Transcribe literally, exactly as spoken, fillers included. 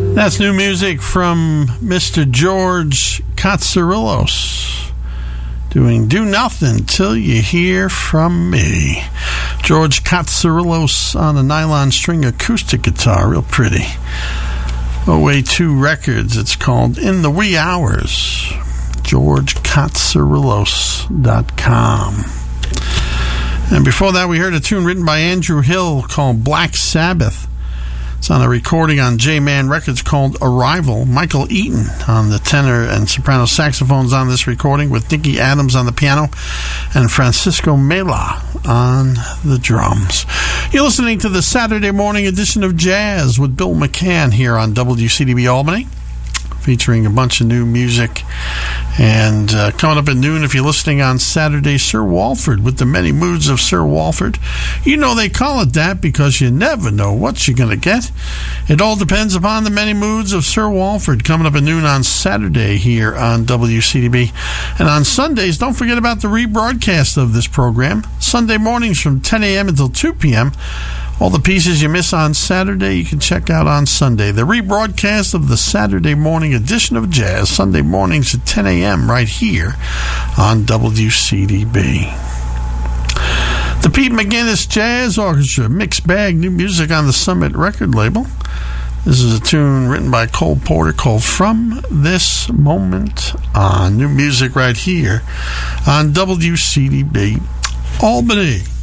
That's new music from Mister George Katsarillos, doing Do Nothing Till You Hear From Me. George Katsarillos on a nylon string acoustic guitar, real pretty. O A two Records, it's called In the Wee Hours. George Katsarillos dot com. And before that, we heard a tune written by Andrew Hill called Black Sabbath. It's on a recording on J-Man Records called Arrival. Michael Eaton on the tenor and soprano saxophones on this recording, with Nicky Adams on the piano and Francisco Mela on the drums. You're listening to the Saturday morning edition of Jazz with Bill McCann here on W C D B Albany, featuring a bunch of new music. And uh, coming up at noon, if you're listening on Saturday, Sir Walford with the Many Moods of Sir Walford. You know they call it that because you never know what you're going to get. It all depends upon the Many Moods of Sir Walford, coming up at noon on Saturday here on W C D B. And on Sundays, don't forget about the rebroadcast of this program. Sunday mornings from ten a.m. until two p.m. All the pieces you miss on Saturday, you can check out on Sunday. The rebroadcast of the Saturday morning edition of Jazz, Sunday mornings at ten a.m. right here on W C D B. The Pete McGuinness Jazz Orchestra, mixed bag, new music on the Summit record label. This is a tune written by Cole Porter called From This Moment On. New music right here on W C D B Albany.